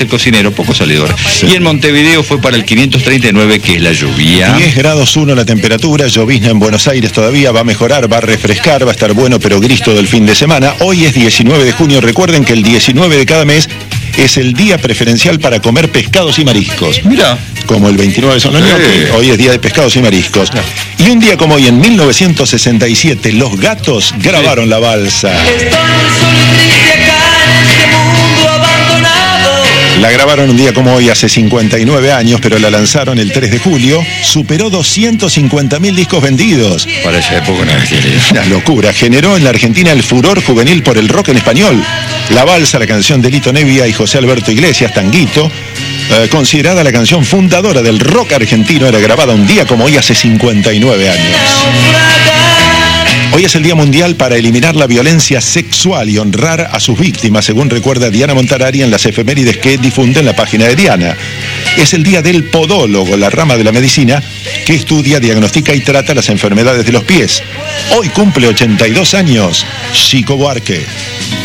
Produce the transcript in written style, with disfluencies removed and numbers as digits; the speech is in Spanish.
el cocinero, poco salidor. Sí. Y en Montevideo fue para el 539, que es la lluvia. 10 grados 1 la temperatura, llovizna en Buenos Aires todavía, va a mejorar, va a refrescar, va a estar bueno, pero gris todo el fin de semana. Hoy es 19 de junio, recuerden que el 19 de cada mes es el día preferencial para comer pescados y mariscos. Mira. Como el 29 son los ñoquis, hoy es día de pescados y mariscos. Y un día como hoy, en 1967, Los Gatos grabaron La Balsa. La grabaron un día como hoy hace 59 años, pero la lanzaron el 3 de julio. Superó 250.000 discos vendidos. Para esa época una locura. Generó en la Argentina el furor juvenil por el rock en español. La Balsa, la canción de Lito Nevia y José Alberto Iglesias, Tanguito, considerada la canción fundadora del rock argentino, era grabada un día como hoy hace 59 años. Hoy es el Día Mundial para eliminar la violencia sexual y honrar a sus víctimas, según recuerda Diana Montanari en las efemérides que difunde en la página de Diana. Es el Día del Podólogo, la rama de la medicina que estudia, diagnostica y trata las enfermedades de los pies. Hoy cumple 82 años Chico Buarque.